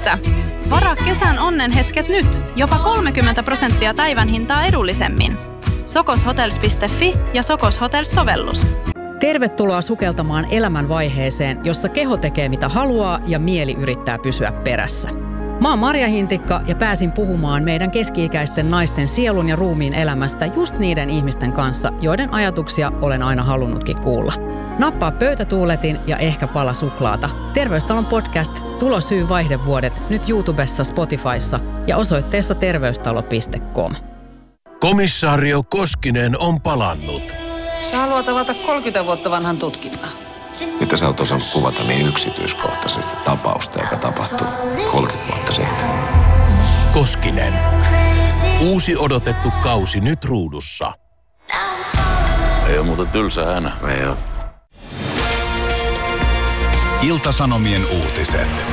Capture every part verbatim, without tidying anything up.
Missä? Varaa kesän onnenhetket nyt. Jopa kolmekymmentä prosenttia päivän hintaa edullisemmin. sokoshotels piste fi ja Sokos Hotels-sovellus. Tervetuloa sukeltamaan elämänvaiheeseen, jossa keho tekee mitä haluaa ja mieli yrittää pysyä perässä. Mä oon Marja Hintikka ja pääsin puhumaan meidän keski-ikäisten naisten sielun ja ruumiin elämästä just niiden ihmisten kanssa, joiden ajatuksia olen aina halunnutkin kuulla. Nappaa pöytätuuletin ja ehkä pala suklaata. Terveystalon podcast Tulo syy vaihdevuodet nyt YouTubessa, Spotifyssa ja osoitteessa terveystalo piste com. Komissaario Koskinen on palannut. Sä haluat avata kolmekymmentä vuotta vanhan tutkinnan. Mitä sä oot osannut kuvata niin yksityiskohtaisesti tapausta, joka tapahtui kolmekymmentä vuotta sitten? Koskinen. Uusi odotettu kausi nyt ruudussa. Ei ole muuten tylsä hänä. Ei oo. Ilta-Sanomien uutiset.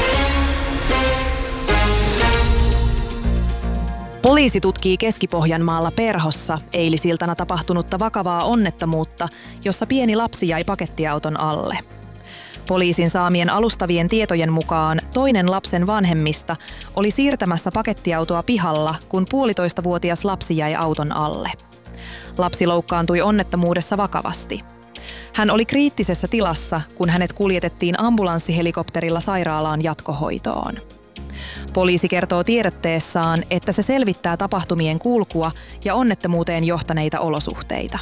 Poliisi tutkii Keski-Pohjanmaalla Perhossa eilisiltana tapahtunutta vakavaa onnettomuutta, jossa pieni lapsi jäi pakettiauton alle. Poliisin saamien alustavien tietojen mukaan toinen lapsen vanhemmista oli siirtämässä pakettiautoa pihalla, kun puolitoistavuotias lapsi jäi auton alle. Lapsi loukkaantui onnettomuudessa vakavasti. Hän oli kriittisessä tilassa, kun hänet kuljetettiin ambulanssihelikopterilla sairaalaan jatkohoitoon. Poliisi kertoo tiedotteessaan, että se selvittää tapahtumien kulkua ja onnettomuuteen johtaneita olosuhteita.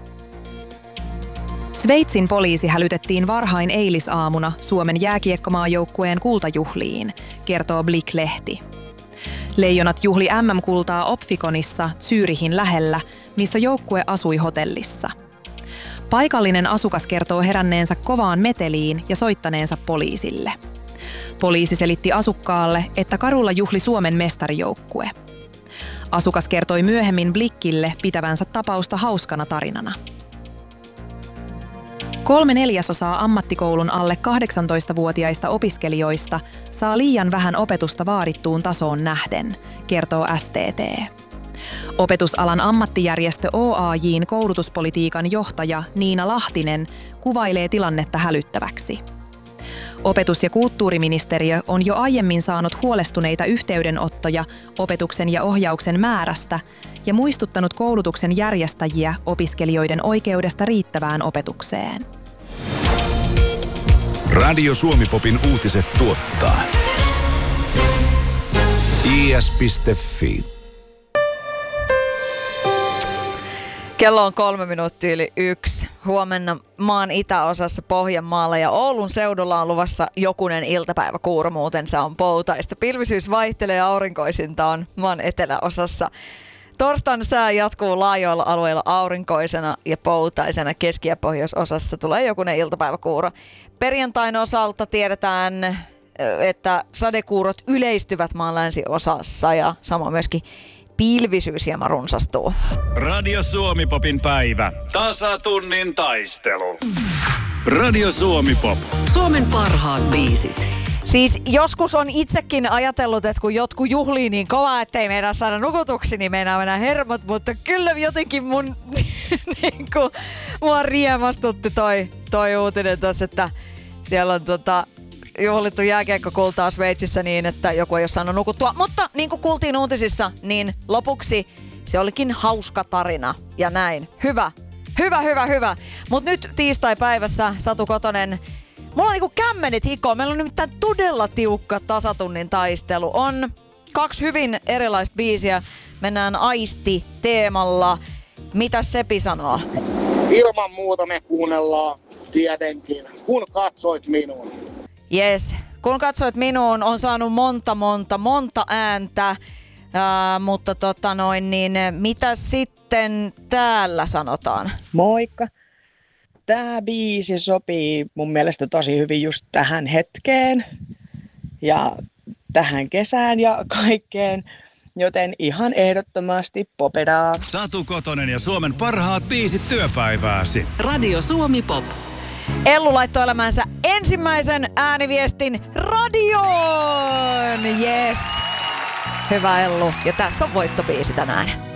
Sveitsin poliisi hälytettiin varhain eilisaamuna Suomen jääkiekkomaajoukkueen kultajuhliin, kertoo Blick-lehti. Leijonat juhli äm äm-kultaa Opfikonissa Zürihin lähellä, missä joukkue asui hotellissa. Paikallinen asukas kertoo heränneensä kovaan meteliin ja soittaneensa poliisille. Poliisi selitti asukkaalle, että kadulla juhli Suomen mestarijoukkue. Asukas kertoi myöhemmin Blickille pitävänsä tapausta hauskana tarinana. Kolme neljäsosaa ammattikoulun alle kahdeksantoistavuotiaista opiskelijoista saa liian vähän opetusta vaadittuun tasoon nähden, kertoo S T T. Opetusalan ammattijärjestö O A J:n koulutuspolitiikan johtaja Niina Lahtinen kuvailee tilannetta hälyttäväksi. Opetus- ja kulttuuriministeriö on jo aiemmin saanut huolestuneita yhteydenottoja opetuksen ja ohjauksen määrästä ja muistuttanut koulutuksen järjestäjiä opiskelijoiden oikeudesta riittävään opetukseen. Radio Suomi-popin uutiset tuottaa i s piste f i. Kello on kolme minuuttia yli yksi. Huomenna maan itäosassa Pohjanmaalla ja Oulun seudulla on luvassa jokunen iltapäiväkuuro, muuten se on poutaista. Pilvisyys vaihtelee ja aurinkoisinta on maan eteläosassa. Torstaina sää jatkuu laajoilla alueilla aurinkoisena ja poutaisena. Keski- ja pohjoisosassa tulee jokunen iltapäiväkuuro. Perjantain osalta tiedetään, että sadekuurot yleistyvät maan länsiosassa ja sama myöskin pilvisyys hieman runsastuu. Radio Suomi-popin päivä. Tasatunnin taistelu. Radio Suomi-pop. Suomen parhaat biisit. Siis joskus on itsekin ajatellut, että kun jotkut juhlii niin kovaa, ettei meidän saada nukutuksi, niin meinaa mennä hermot, mutta kyllä jotenkin mun niin kuin, mua riemastutti toi, toi uutinen tossa, että siellä on tota juhlittu jääkiekkokultaa Sveitsissä niin, että joku ei ole saanut nukuttua. Mutta niin kuin kuultiin uutisissa, niin lopuksi se olikin hauska tarina ja näin. Hyvä, hyvä, hyvä, hyvä. Mutta nyt tiistai-päivässä Satu Kotonen, mulla on niinku kämmenet hikoa. Meillä on nimittäin todella tiukka tasatunnin taistelu. On kaksi hyvin erilaista biisiä. Mennään aisti-teemalla. Mitäs Sepi sanoo? Ilman muuta me kuunnellaan tietenkin, kun katsoit minuun. Jes, kun katsoit minuun, on saanut monta, monta, monta ääntä, Ää, mutta tota noin, niin mitä sitten täällä sanotaan? Moikka. Tää biisi sopii mun mielestä tosi hyvin just tähän hetkeen ja tähän kesään ja kaikkeen, joten ihan ehdottomasti popedaa. Satu Kotonen ja Suomen parhaat biisit työpäivääsi. Radio Suomi-pop. Ellu laittoi elämänsä ensimmäisen ääniviestin radioon. Yes. Hyvä Ellu. Ja tässä on voittobiisi tänään.